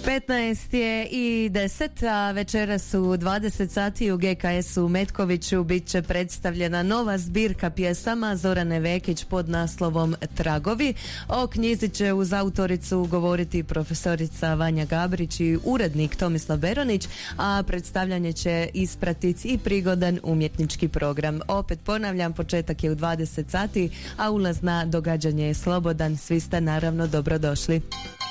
15 je i 10, a večeras u 20 sati u GKS-u Metkoviću bit će predstavljena nova zbirka pjesama Zorane Vekić pod naslovom Tragovi. O knjizi će uz autoricu govoriti profesorica Vanja Gabrić i urednik Tomislav Beronić, a predstavljanje će ispratiti i prigodan umjetnički program. Opet ponavljam, početak je u 20 sati, a ulaz na događanje je slobodan. Svi ste naravno dobrodošli.